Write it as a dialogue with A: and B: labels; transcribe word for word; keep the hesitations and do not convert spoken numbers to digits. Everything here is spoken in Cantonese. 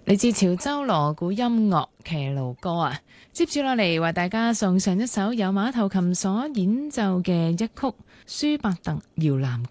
A: 嚟自潮州鑼鼓音樂騎驢歌啊！接住落嚟為大家送上一首由馬頭琴所演奏嘅一曲舒伯特搖籃曲。